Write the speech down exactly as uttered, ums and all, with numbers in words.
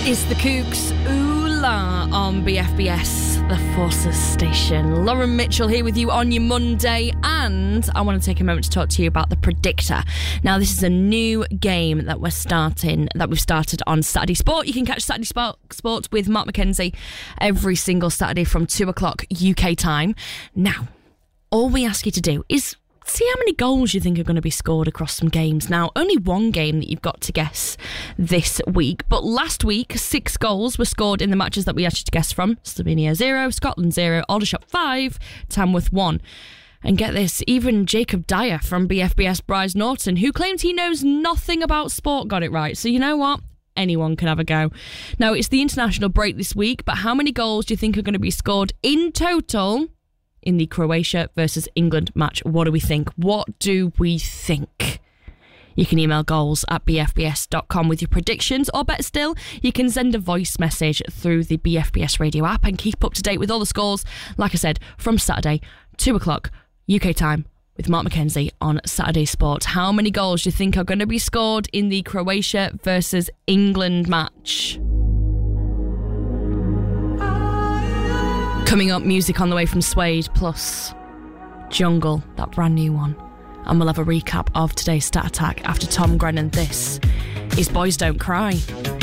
It's the Kooks, ooh la, on B F B S, the Forces station. Lauren Mitchell here with you on your Monday, and I want to take a moment to talk to you about the Predictor. Now, this is a new game that we're starting, that we've started on Saturday Sport. You can catch Saturday Sport, Sport with Mark McKenzie every single Saturday from two o'clock U K time. Now, all we ask you to do is see how many goals you think are going to be scored across some games. Now, only one game that you've got to guess this week, but last week, six goals were scored in the matches that we asked you to guess from. Slovenia zero, Scotland zero, Aldershot five, Tamworth one. And get this, even Jacob Dyer from B F B S Bryce Norton, who claims he knows nothing about sport, got it right. So you know what? Anyone can have a go. Now, it's the international break this week, but how many goals do you think are going to be scored in total in the Croatia versus England match? What do we think? What do we think? You can email goals at b f b s dot com with your predictions, or better still, you can send a voice message through the B F B S radio app and keep up to date with all the scores, like I said, from Saturday, two o'clock U K time, with Mark McKenzie on Saturday Sport. How many goals do you think are going to be scored in the Croatia versus England match? Coming up, music on the way from Suede, plus Jungle, that brand new one. And we'll have a recap of today's Stat Attack after Tom Grennan. This is Boys Don't Cry.